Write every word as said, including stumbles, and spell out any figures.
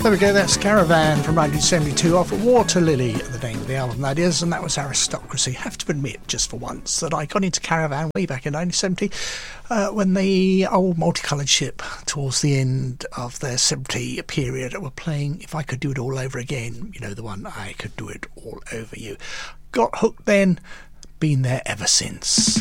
There we go, that's Caravan from nineteen seventy-two off Water Lily, the name of the album that is, and that was Aristocracy. Have to admit, just for once, that I got into Caravan way back in nineteen seventy uh, when the old multicoloured ship, towards the end of their seventy period, were playing If I Could Do It All Over Again, you know, the one I Could Do It All Over You. Got hooked then, been there ever since.